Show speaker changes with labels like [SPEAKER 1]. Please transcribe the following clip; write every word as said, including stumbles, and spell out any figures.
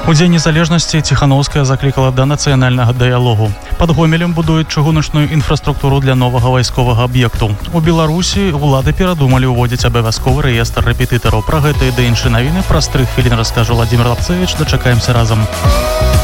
[SPEAKER 1] У дзень незалежнасці Ціхановская заклікала да нацыянальнага дыялогу. Пад Гомелем будуюць чыгуначную інфраструктуру для новага вайсковага аб'екту. У Беларусі ўлады перадумалі ўводзіць абавязковы рэестр рэпетытараў. Пра гэта і да іншыя навіны праз тры хвіліны раскажа Владимир Лапцевич. Дачакаемся разам.